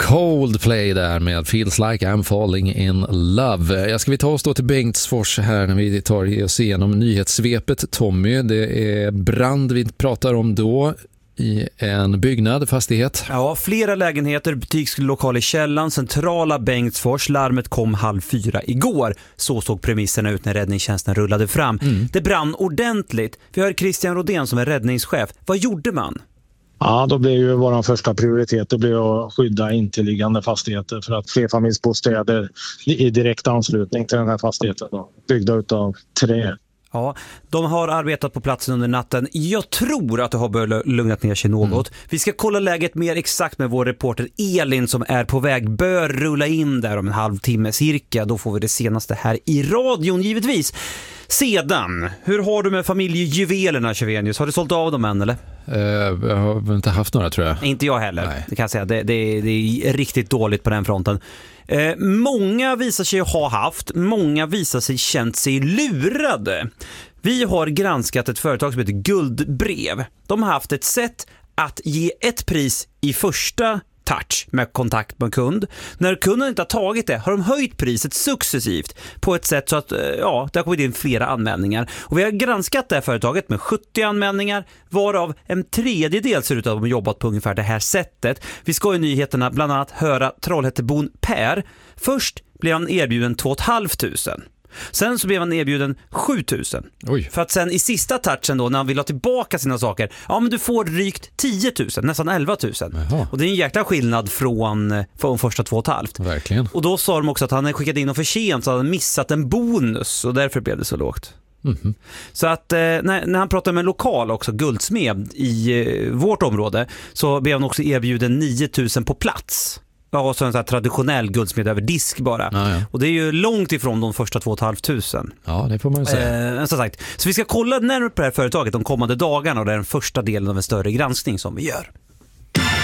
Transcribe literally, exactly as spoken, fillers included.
Coldplay där med Feels Like I'm Falling in Love. Jag ska vi ta oss då till Bengtsfors här när vi tar oss igenom nyhetssvepet, Tommy. Det är brand vi pratar om då i en byggnad, fastighet. Ja, flera lägenheter, butikslokal i källan, centrala Bengtsfors. Larmet kom halv fyra igår. Så såg premisserna ut när räddningstjänsten rullade fram. Mm. Det brann ordentligt. Vi har Christian Rodén som är räddningschef. Vad gjorde man? Ja, då blev ju vår första prioritet det blev att skydda intilliggande fastigheter för att flerfamiljsbostäder i direkt anslutning till den här fastigheten då, byggda utav trä. Ja, de har arbetat på platsen under natten. Jag tror att det har börjat lugnat ner sig något. Mm. Vi ska kolla läget mer exakt med vår reporter Elin som är på väg. Bör rulla in där om en halvtimme cirka. Då får vi det senaste här i radion givetvis. Sedan, hur har du med familjejuvelerna, Chevenius? Har du sålt av dem än eller? Uh, jag har inte haft några, tror jag. Inte jag heller. Nej. Det kan jag säga. Det, det, det är riktigt dåligt på den fronten. Eh, många visar sig ha haft, många visar sig känt sig lurade. Vi har granskat ett företag som heter Guldbrev. De har haft ett sätt att ge ett pris i första touch med kontakt med kund. När kunden inte har tagit det har de höjt priset successivt på ett sätt så att ja, det har kommit in flera anmälningar. Och vi har granskat det här företaget med sjuttio anmälningar, varav en tredjedel ser ut att de har jobbat på ungefär det här sättet. Vi ska i nyheterna bland annat höra Trollhättebon Per. Först blev han erbjuden två och ett halvt tusen. Sen så blev han erbjuden sju tusen. Oj. För att sen i sista touchen då när han vill ha tillbaka sina saker, ja men du får drygt tio tusen, nästan elva tusen. Jaha. Och det är en jäkla skillnad från, från första två och ett halvt. Verkligen. Och då sa de också att han hade skickat in och för sent så hade han missat en bonus och därför blev det så lågt. Mm-hmm. Så att eh, när, när han pratade med en lokal också, guldsmed i eh, vårt område, så blev han också erbjuden nio tusen på plats. Ja, och så en sån här traditionell guldsmed över disk bara. Ja, ja. Och det är ju långt ifrån de första två och ett halvt tusen. Ja, det får man ju säga. Eh, så, sagt. Så vi ska kolla närmare på det här företaget de kommande dagarna och det är den första delen av en större granskning som vi gör.